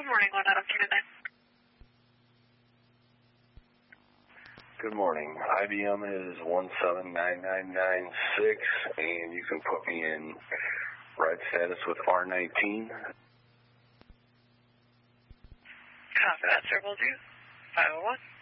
morning, going out of Canada. Good morning. IBM is 179996, and you can put me in ride status with R19. Copy that, sir. Will do. 501.